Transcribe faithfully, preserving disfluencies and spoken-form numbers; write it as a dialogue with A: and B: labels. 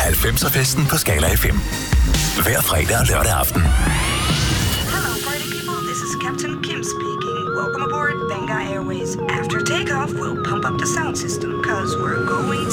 A: halvfemser-festen på Skala F M. Hver fredag og lørdag aften.
B: Hello, party people. This is Captain Kim speaking. Welcome aboard Benga Airways. After takeoff, we'll pump up the sound system, cause we're going